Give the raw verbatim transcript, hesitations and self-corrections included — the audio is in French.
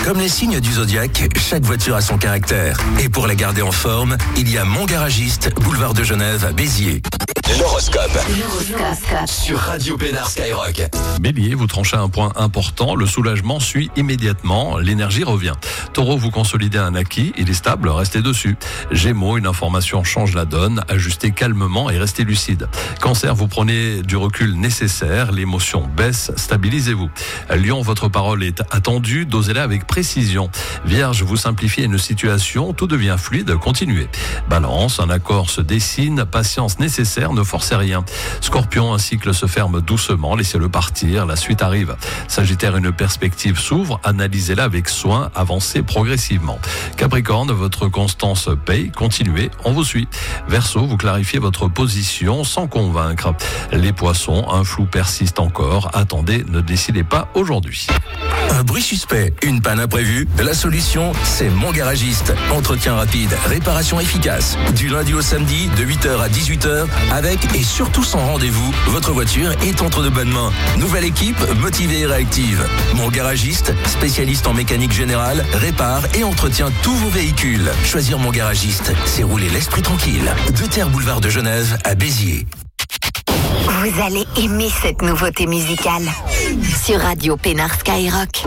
Comme les signes du zodiaque, chaque voiture a son caractère. Et pour la garder en forme, il y a Mon Garagiste, boulevard de Genève à Béziers. L'horoscope. L'horoscope. Sur Radio Pénard Skyrock. Bélier, vous tranchez un point important, le soulagement suit immédiatement, l'énergie revient. Taureau, vous consolidez un acquis, il est stable, restez dessus. Gémeaux, une information change la donne, ajustez calmement et restez lucide. Cancer, vous prenez du recul nécessaire, l'émotion baisse, stabilisez-vous. Lion, votre parole est attendue, dosez-la avec précision. Vierge, vous simplifiez une situation, tout devient fluide, continuez. Balance, un accord se dessine, patience nécessaire, ne forcez rien. Scorpion, un cycle se ferme doucement, laissez-le partir, la suite arrive. Sagittaire, une perspective s'ouvre, analysez-la avec soin, avancez progressivement. Capricorne, votre constance paye, continuez, on vous suit. Verseau, vous clarifiez votre position sans convaincre. Les poissons, un flou persiste encore, attendez, ne décidez pas aujourd'hui. Un bruit suspect, une panne imprévue, la solution, c'est Mon Garagiste. Entretien rapide, réparation efficace. Du lundi au samedi, de huit heures à dix-huit heures, avec et surtout sans rendez-vous, votre voiture est entre de bonnes mains. Nouvelle équipe, motivée et réactive. Mon Garagiste, spécialiste en mécanique générale, répare et entretient tous vos véhicules. Choisir Mon Garagiste, c'est rouler l'esprit tranquille. Deux Terres boulevard de Genève à Béziers. Vous allez aimer cette nouveauté musicale sur Radio Pénard Skyrock.